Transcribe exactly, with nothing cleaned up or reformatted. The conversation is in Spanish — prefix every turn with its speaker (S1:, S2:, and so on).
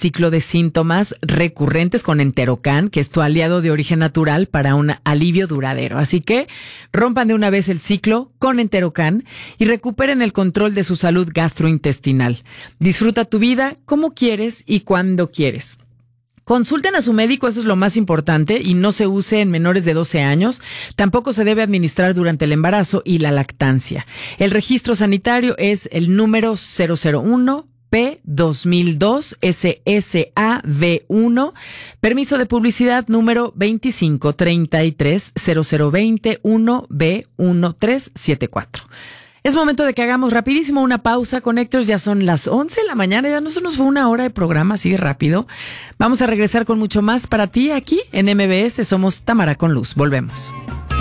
S1: ciclo de síntomas recurrentes con Enterocan, que es tu aliado de origen natural para un alivio duradero. Así que rompan de una vez el ciclo con Enterocan y recuperen el control de su salud gastrointestinal. Disfruta tu vida como quieres y cuando quieres. Consulten a su médico, eso es lo más importante, y no se use en menores de doce años. Tampoco se debe administrar durante el embarazo y la lactancia. El registro sanitario es el número cero cero uno P dos mil dos S S A V uno. Permiso de publicidad número veinticinco treinta y tres cero cero veinte uno B uno tres siete cuatro. Es momento de que hagamos rapidísimo una pausa, Connectors. Ya son las once de la mañana, ya no se nos fue una hora de programa así de rápido. Vamos a regresar con mucho más para ti aquí en M B S. Somos Tamara con Luz. Volvemos.